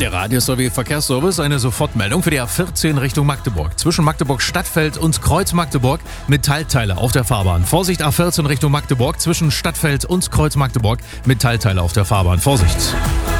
Der Radio sowie Verkehrsservice, eine Sofortmeldung für die A14 Richtung Magdeburg. Zwischen Magdeburg-Stadtfeld und Kreuz Magdeburg Metallteile auf der Fahrbahn. Vorsicht, A14 Richtung Magdeburg, zwischen Stadtfeld und Kreuz Magdeburg Metallteile auf der Fahrbahn. Vorsicht!